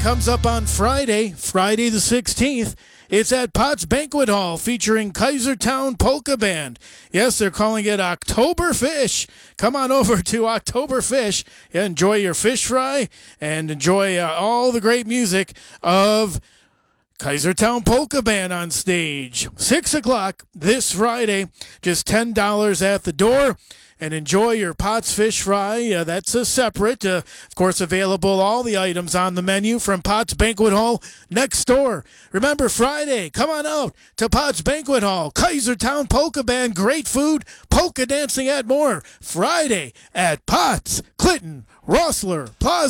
comes up on Friday the 16th. It's at Potts Banquet Hall featuring Kaisertown Polka Band. Yes, they're calling it October Fish. Come on over to October Fish. Enjoy your fish fry and enjoy all the great music of Kaisertown Polka Band on stage. 6 o'clock this Friday. Just $10 at the door. And enjoy your Potts Fish Fry. That's a separate. Of course, available all the items on the menu from Potts Banquet Hall next door. Remember, Friday, come on out to Potts Banquet Hall. Kaisertown Polka Band, great food, polka dancing and more. Friday at Potts, Clinton, Rossler, Plaza.